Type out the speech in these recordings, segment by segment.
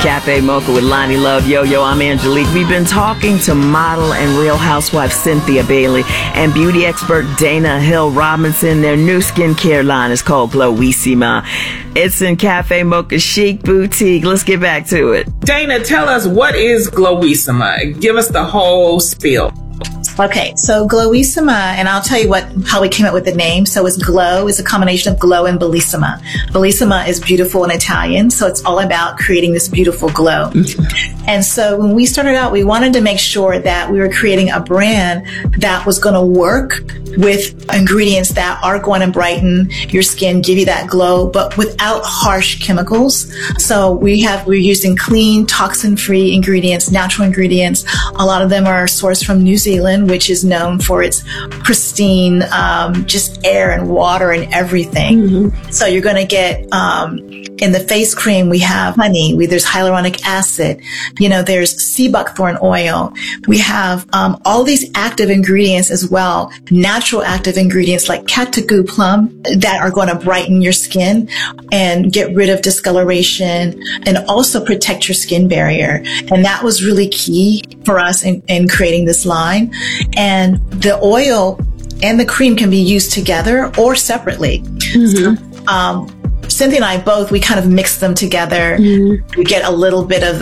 Cafe Mocha with Lonnie Love. Yo, I'm Angelique. We've been talking to model and Real Housewife Cynthia Bailey and beauty expert Dana Hill Robinson. Their new skincare line is called Glowissima. It's in Cafe Mocha Chic Boutique. Let's get back to it. Dana, tell us, what is Glowissima? Give us the whole spiel. Okay, so Glowissima, and I'll tell you how we came up with the name. So it's glow is a combination of glow and bellissima. Bellissima is beautiful in Italian, so it's all about creating this beautiful glow. And so when we started out, we wanted to make sure that we were creating a brand that was going to work with ingredients that are going to brighten your skin, give you that glow, but without harsh chemicals. So we're using clean, toxin-free ingredients, natural ingredients. A lot of them are sourced from New Zealand, which is known for its pristine, just air and water and everything. Mm-hmm. So you're going to get, in the face cream, we have honey, there's hyaluronic acid, there's sea buckthorn oil. We have, all these active ingredients as well, natural active ingredients like Katagoo plum that are going to brighten your skin and get rid of discoloration and also protect your skin barrier. And that was really key for us in creating this line. And the oil and the cream can be used together or separately. Mm-hmm. Cynthia and I both, we kind of mix them together. Mm-hmm. We get a little bit of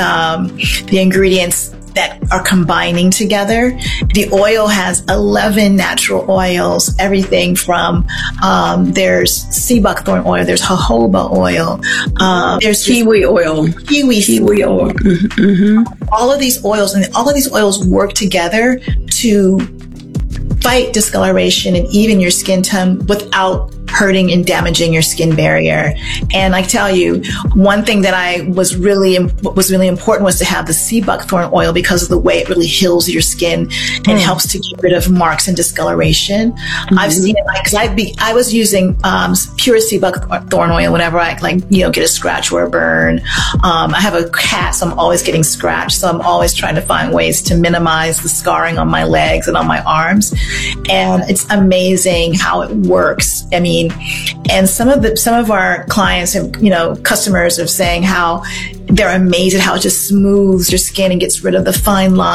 the ingredients that are combining together. The oil has 11 natural oils, everything from, there's sea buckthorn oil, there's jojoba oil, there's kiwi oil. Kiwi oil. Mm-hmm. All of these oils, and all of these oils work together to fight discoloration and even your skin tone without hurting and damaging your skin barrier. And I tell you, one thing that was really important was to have the sea buckthorn oil because of the way it really heals your skin and helps to get rid of marks and discoloration. Mm-hmm. I've seen it because I was using pure sea buckthorn oil whenever I get a scratch or a burn. I have a cat, so I'm always getting scratched. So I'm always trying to find ways to minimize the scarring on my legs and on my arms. And it's amazing how it works. I mean, and some of our clients have, customers are saying how they're amazed at how it just smooths your skin and gets rid of the fine lines.